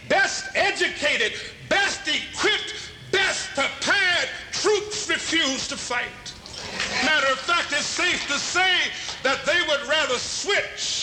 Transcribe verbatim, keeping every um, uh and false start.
best educated, best equipped, best prepared troops refused to fight. Matter of fact, it's safe to say that they would rather switch